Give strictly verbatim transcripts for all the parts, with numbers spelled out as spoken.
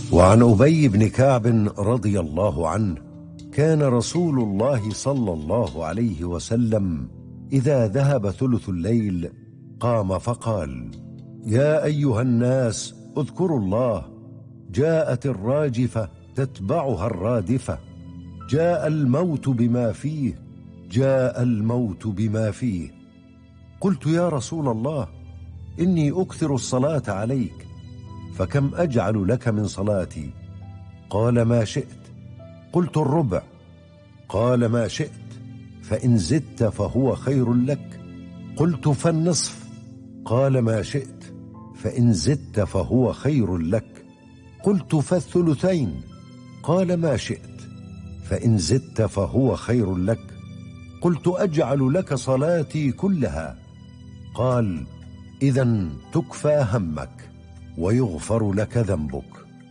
وعن أبي بن كعب رضي الله عنه كان رسول الله صلى الله عليه وسلم إذا ذهب ثلث الليل قام فقال: يا أيها الناس اذكروا الله، جاءت الراجفة تتبعها الرادفة، جاء الموت بما فيه، جاء الموت بما فيه. قلت: يا رسول الله، إني أكثر الصلاة عليك، فكم أجعل لك من صلاتي؟ قال: ما شئت. قلت: الربع. قال: ما شئت، فإن زدت فهو خير لك. قلت: فالنصف. قال: ما شئت، فإن زدت فهو خير لك. قلت: فالثلثين. قال: ما شئت، فإن زدت فهو خير لك. قلت: أجعل لك صلاتي كلها. قال: إذن تكفى همك ويغفر لك ذنبك.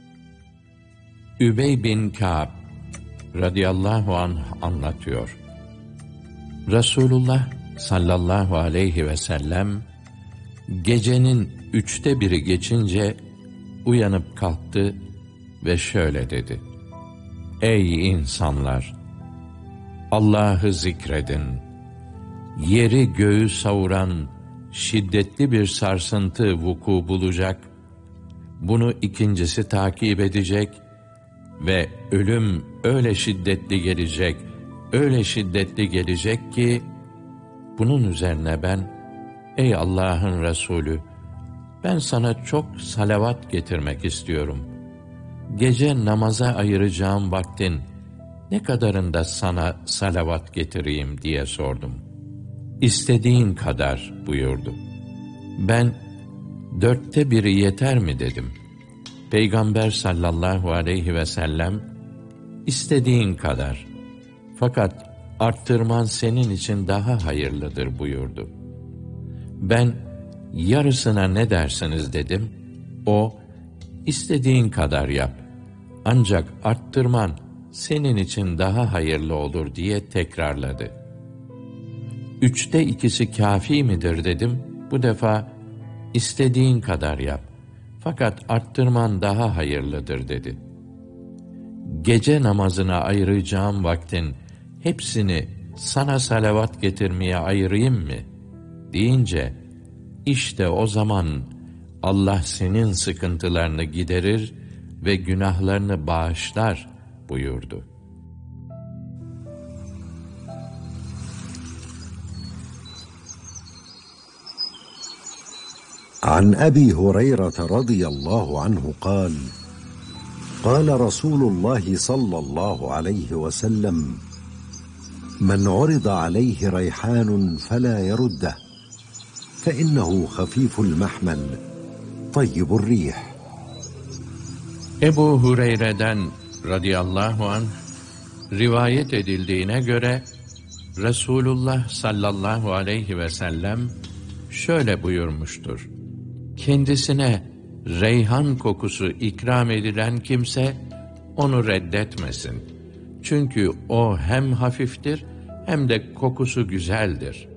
Übey bin Ka'b radıyallahu anh anlatıyor. Resulullah sallallahu aleyhi ve sellem gecenin üçte biri geçince uyanıp kalktı ve şöyle dedi: Ey insanlar! Allah'ı zikredin. Yeri göğü savuran şiddetli bir sarsıntı vuku bulacak, bunu ikincisi takip edecek ve ölüm öyle şiddetli gelecek, öyle şiddetli gelecek ki, bunun üzerine ben, ey Allah'ın Resulü, ben sana çok salavat getirmek istiyorum. Gece namaza ayıracağım vaktin ne kadarında sana salavat getireyim diye sordum. İstediğin kadar buyurdu. Ben, dörtte biri yeter mi dedim. Peygamber sallallahu aleyhi ve sellem, istediğin kadar, fakat arttırman senin için daha hayırlıdır buyurdu. Ben, yarısına ne dersiniz dedim. O, istediğin kadar yap, ancak arttırman senin için daha hayırlı olur diye tekrarladı. Üçte ikisi kâfi midir dedim. Bu defa, istediğin kadar yap, fakat arttırman daha hayırlıdır dedi. Gece namazına ayıracağım vaktin hepsini sana salavat getirmeye ayırayım mı deyince, işte o zaman Allah senin sıkıntılarını giderir ve günahlarını bağışlar buyurdu. عن أبي هريرة رضي الله عنه قال: قال رسول الله صلى الله عليه وسلم: من عرض عليه ريحان فلا يرده، فإنه خفيف المحمل طيب الريح. Ebu Hureyre'den radıyallahu anh rivayet edildiğine göre Resulullah sallallahu aleyhi ve sellem şöyle buyurmuştur: Kendisine reyhan kokusu ikram edilen kimse onu reddetmesin. Çünkü o hem hafiftir hem de kokusu güzeldir.